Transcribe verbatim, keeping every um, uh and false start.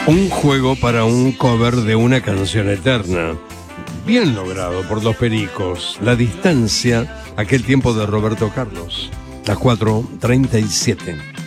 Un juego para un cover de una canción eterna. Bien logrado por los Pericos. La distancia, aquel tiempo de Roberto Carlos. Las cuatro treinta y siete.